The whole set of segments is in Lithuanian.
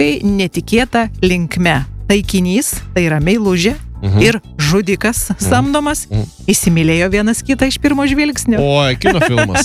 visiškai netikėta linkme. Taikinys, tai yra meilužė, ir žudikas samdomas įsimylėjo vienas kitą iš pirmo žvilgsnio. Oi, kino filmas.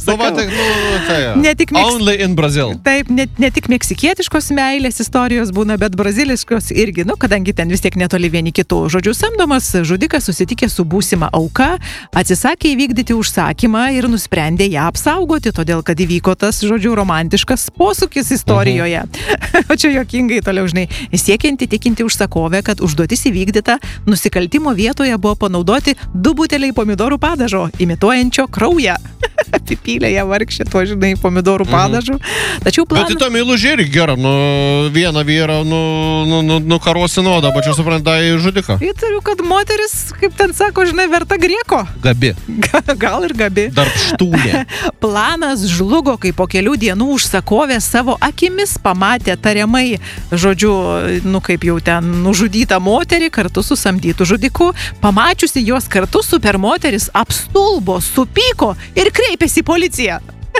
Ne tik Only in Brazil. Taip, ne tik meksikietiškos meilės istorijos būna, bet braziliškos irgi, kadangi ten vis tiek netoli vieni kitų. Žodžiu, samdomas žudikas susitikė su būsima auka, atsisakė įvykdyti užsakymą ir nusprendė ją apsaugoti, todėl kad įvyko tas, žodžiu, romantiškas posūkis istorijoje. O čia juokingai toliau, žinai, siekiant įtikinti užsakovę, kad užduotis įvykdyta, nusikaltimo vietoje buvo panaudoti 2 buteliai pomidorų padažo, imituojančio kraują. Apipylė ją vargšė tuo, žinai, pomidorų padažu. Tačiau Bet į tą meilužį irgi gerą, vieną vyrą, karuosi nuodą, bet čia supranta į žudiką. Įtariu, kad moteris, kaip ten sako, žinai, verta grieko. Gabi. Gal ir gabi. Darbštūnė. Planas žlugo, kai po kelių dienų užsakovė savo akimis pamatė tariamai, žodžiu, kaip jau ten nužudytą moterį kartu su samdytų žudiku. Pamačiusi juos kartu, supermoteris apstulbo, supyko ir kreipėsi į policiją.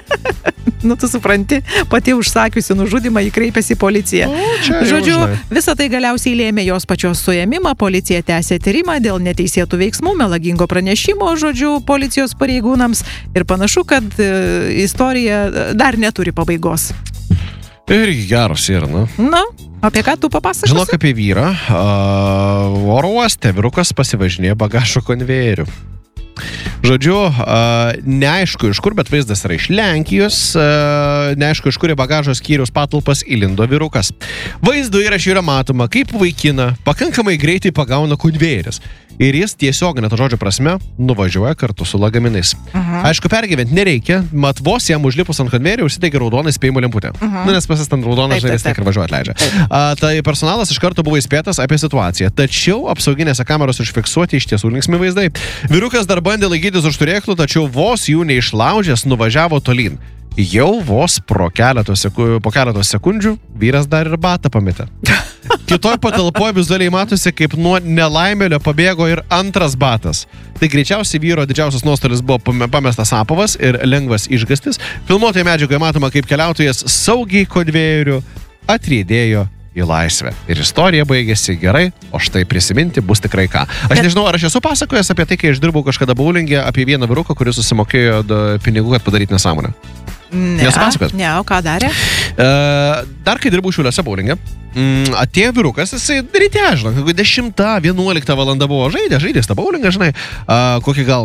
Tu supranti, pati užsakiusi nužudymą, jį kreipėsi į policiją. Žodžiu, visą tai galiausiai lėmė jos pačios suėmimą, policija tęsė tyrimą dėl neteisėtų veiksmų, melagingo pranešimo, žodžiu, policijos pareigūnams ir panašu, kad istorija dar neturi pabaigos. Ir geras yra, Apie ką tu papasakosi? Žinok apie vyrą. Oro uoste vyrukas pasivažinėjo bagažo konvejeriu. Žodžiu, neaišku iš kur, bet vaizdas yra iš Lenkijos, neaišku iš kur į bagažo skyriaus patalpas įlindo vyrukas. Vaizdo įraše yra matoma, kaip vaikina pakankamai greitai pagauna konvejeris. Ir jis tiesiog, net žodžio prasme, nuvažiuoja kartu su lagaminais. Aišku, pergyventi nereikia, mat vos jam užlipus ant konvejerio užsidegė raudoną įspėjimo lemputę. Nes pasistant raudoną, žinai, vis tiek ir važiuoja atleidžia. Tai personalas iš karto buvo įspėtas apie situaciją. Tačiau apsauginėse kameros užfiksuoti iš tiesų linksmi vaizdai. Vyrukas dar bandė laikytis už turėklų, tačiau vos jų neišlaužęs nuvažiavo tolyn. Jau vos po keletos sekundžių vyras dar ir batą pametė. Kitoj patalpoje vizualiai matosi, kaip nuo nelaimėlio pabėgo ir antras batas. Tai greičiausiai vyro didžiausias nuostolis buvo pamestas apavas ir lengvas išgąstis. Filmuotoje medžiagoje matoma, kaip keliautojas saugiai konvejeriu atriedėjo į laisvę. Ir istorija baigėsi gerai, o štai prisiminti bus tikrai ką. Aš nežinau, ar aš esu pasakojęs apie tai, kai aš dirbau kažkada bowlingė, apie vieną vyruką, kuris susimokėjo pinigų, kad padaryti nesąmonę. Ne, o ką darė? Dar kai dirbau Šiauliuose bowlingė, atėjo vyrukas, jisai ryte, žinau, 10-11 valanda buvo žaidęs tą bowlingą, žinai, kokį gal,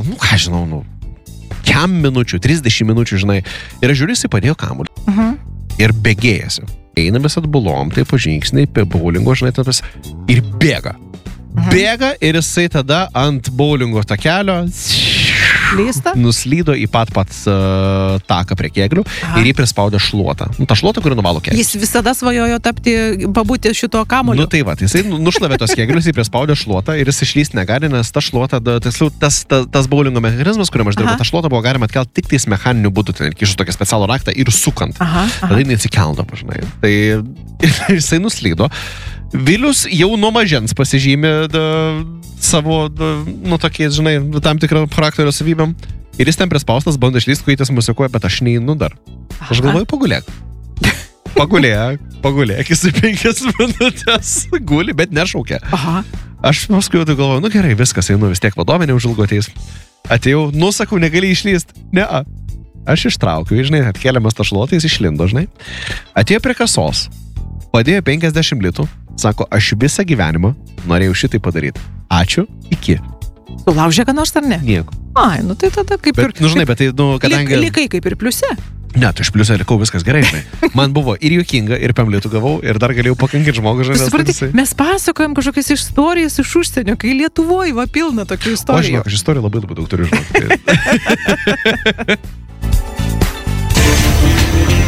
5 minučių, 30 minučių, žinai, ir aš žiūriu, jisai padėjo kamuolį. Ir bėgėjasi. Eina vis atbulom, tai pažingsniai, bowlingo, žinai, ir bėga. Bėga ir jisai tada ant bowlingo takelio nuslydo į pat taką prie kėglių ir jį prispaudė šluotą. Ta šluota, kuri nuvalo kėglius. Jis visada svajojo pabūti šito kamuolio. Tai va, jisai nušlavė tos kėglius, jį prispaudė šluotą ir jis išlysti negali, nes ta šluota, tas bowlingo mechanizmas, kuriam aš dirbu, ta šluota buvo galima atkelti tik tais mechaniniu būdu, tai kišus tokią specialų raktą ir sukant. Tada jis atsikeldavo, žinai. Tai jisai nuslydo. Vilius jau nuo mažens pasižymė savo, tokiais, žinai, tam tikrą charakterio savybėm. Ir jis ten prispaustas, bando išlysti, kojytės musikuoja, bet aš neinu dar. Aš galvoju, pagulėk. Pagulėk, jisai 5 minutės guli, bet nešaukia. Aš paskui galvoju, gerai, viskas, einu, vis tiek vadovė neužilgo ateis. Atėjau, sakau, negali išlysti. Ne, aš ištraukiu, žinai, atkeliamas tą šluotą, jis išlindo, žinai. Atėjo prie kasos, padėjo 50 litų, sako, aš visą gyvenimą norėjau šitai padaryti. Ačiū, iki. Sulaužė ką nors ar ne? Nieko. Tai tada kaip ir... Žinai, bet tai, kadangi... Likai kaip ir pliuse. Ne, tai iš pliusą likau, viskas gerai, žinai. Man buvo ir juokinga, ir 5 litų gavau, ir dar galėjau pakankinti žmogų, žinai. Supranti, mes pasakojam kažkokias istorijas iš užsienio, kai Lietuvoje va pilna tokių istorijų. Aš istorijų labai daug turiu žinoti.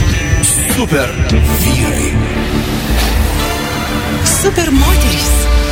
Super vyrai. Super moterys.